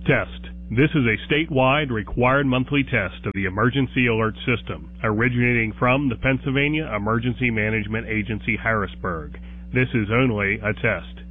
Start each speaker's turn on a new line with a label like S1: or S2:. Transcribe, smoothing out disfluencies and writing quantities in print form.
S1: Test. This is a statewide required monthly test of the Emergency Alert System, originating from the Pennsylvania Emergency Management Agency, Harrisburg. This is only a test.